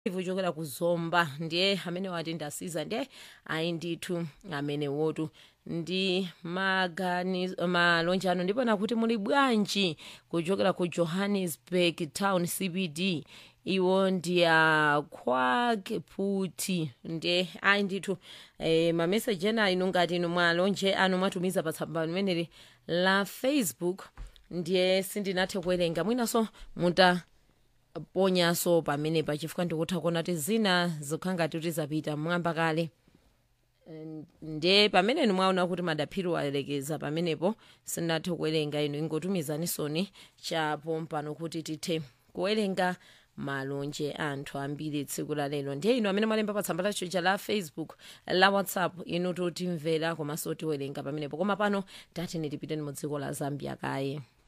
ivuchokera kuzomba ndiye amene wati ndasiza ndiye ayi ndithu amene wotu ndi malonjano ndipona kuti muli bwanji kuchokera ku Johannesburg town CBD iwo ndiyakhwake phuti ndiye ayi ndithu mameseji ena inu ngati inu mwalonje anu mwatumiza pa tsamba limeneli la Facebook ndiye sindinathe kuwerenga mwinaso ponyaso pamene pachifukwa ndikutha kuona kuti zina zikhala ngati kuti zapita mwamba kale ndiye pamene inu mwaona kuti madaphiri walekeza pamenepo sindinathe kuwerenga inu ingotumizanisoni chapo pano kuti tithe kuwerenga malonje anthu ambiri tsiku la lero ndiye inu amene mwalemba pa tsamba lathu la Facebook la WhatsApp inu timvera komanso tiwerenga pamenepo koma pano tati tipiteni mu dziko la Zambia kaye.